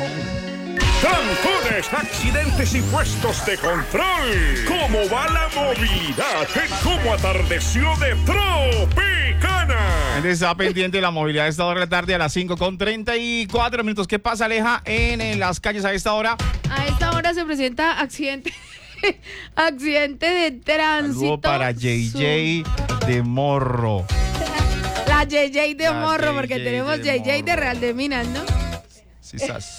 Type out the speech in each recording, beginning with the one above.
Trancones, accidentes y puestos de control. ¿Cómo va la movilidad en Cómo Atardeció de Tropicana? Está pendiente de la movilidad a esta hora de la tarde a las 5:34 minutos. ¿Qué pasa, Aleja, en las calles a esta hora? A esta hora se presenta accidente de tránsito. Saludo para JJ de Morro. La JJ de Morro, JJ porque tenemos de JJ de Morro. Real de Minas, ¿no? Sí.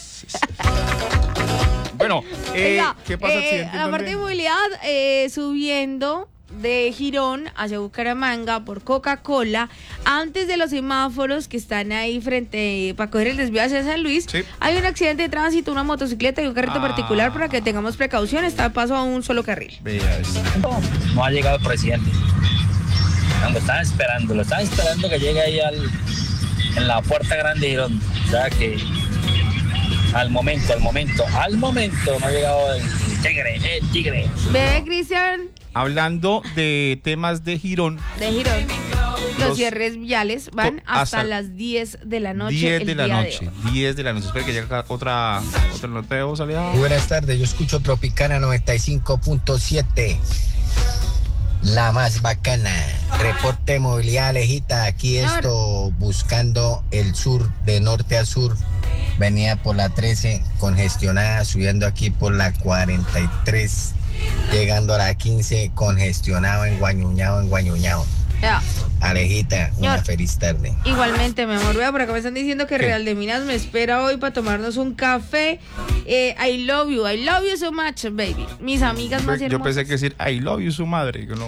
Bueno, Oiga, ¿qué pasa, accidente? la parte de movilidad subiendo de Girón hacia Bucaramanga por Coca-Cola, antes de los semáforos que están ahí frente para coger el desvío hacia San Luis, Sí. hay un accidente de tránsito, una motocicleta y un carrito particular, para que tengamos precaución. Está a paso a un solo carril. Vea esto. No ha llegado el presidente. Lo están esperando que llegue ahí en la puerta grande de Girón. O sea que al momento no ha llegado el tigre. Ve, Cristian, Hablando de temas de Girón, los Los- cierres viales van hasta hasta las 10 de la noche. 10 el de la día noche. hoy. 10 de la noche. Espera que llegue acá otra nota de voz, Aleja. Muy buenas tardes, yo escucho Tropicana 95.7, la más bacana. Reporte de movilidad, Alejita, aquí esto buscando el sur, de norte a sur. Venía por la 13 congestionada, subiendo aquí por la 43, llegando a la 15 congestionado, enguañuñado. Ya. Alejita, una Señor. feliz tarde. Igualmente, mi amor, vea, por acá me están diciendo que ¿Qué? Real de Minas me espera hoy para tomarnos un café. I love you so much, baby. Mis amigas más Yo hermosas. pensé que decir I love you, su madre. Que no,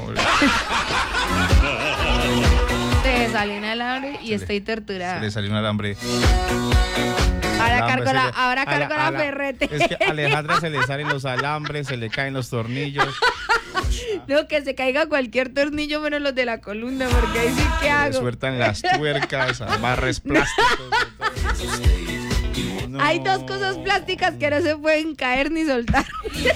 Te salió un alambre y estoy se torturada. le salió un alambre. Ahora Alambre, cargo se la, le- ahora a cargo la ferrete. Es que a Alejandra se le salen los alambres, se le caen los tornillos. No, que se caiga cualquier tornillo menos los de la columna, porque ahí sí que Le hago. sueltan las tuercas, amarres plásticos. No. Hay dos cosas plásticas que no se pueden caer ni soltar.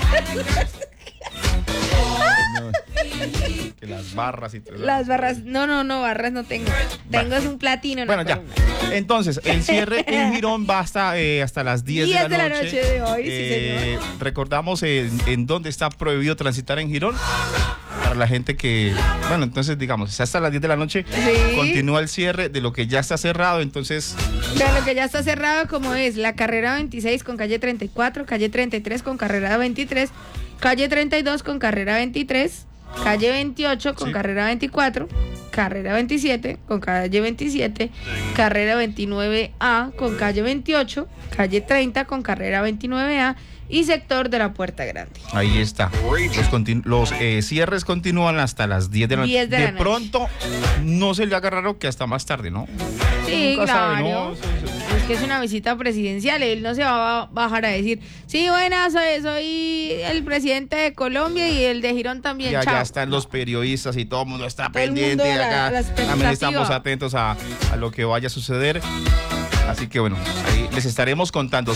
No. Que las barras y todo. Las barras, no, barras no tengo. Tengo es un platino. Bueno, ya. Entonces, el cierre en Girón va hasta las 10 de la noche. de hoy, sí, señor. Recordamos en dónde está prohibido transitar en Girón. Para la gente que, bueno, entonces digamos, hasta las 10 de la noche Sí. continúa el cierre de lo que ya está cerrado. Entonces, Pero lo que ya está cerrado, como es la carrera 26 con calle 34, calle 33 con carrera 23, calle 32 con carrera 23, calle 28 con Sí. carrera 24, carrera 27 con calle 27, carrera 29A con calle 28, calle 30 con carrera 29A y sector de la Puerta Grande. ahí está. Los cierres continúan hasta las 10 de la noche. 10 de la noche. Pronto, no se le haga raro que hasta más tarde, ¿no? Sí, Nunca sabe, claro. ¿no? Es que es una visita presidencial, él no se va a bajar a decir, sí, buenas, soy el presidente de Colombia y el de Girón también, Ya chao. están los periodistas y todo el mundo está Todo el pendiente mundo acá. la expectativa. También estamos atentos a lo que vaya a suceder. Así que bueno, ahí les estaremos contando.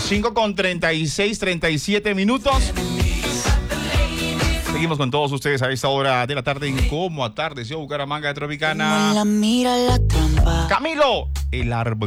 5:36, 37 minutos. Seguimos con todos ustedes a esta hora de la tarde en Cómo Atardeció Bucaramanga de Tropicana. Mira la trampa. Camilo, el árbol.